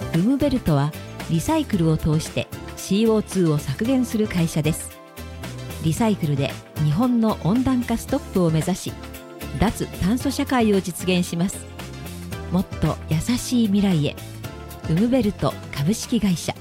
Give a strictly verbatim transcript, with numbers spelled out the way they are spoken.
ウムベルトはリサイクルを通して シーオーツー を削減する会社です。リサイクルで日本の温暖化ストップを目指し、脱炭素社会を実現します。もっと優しい未来へ。ウムベルト株式会社。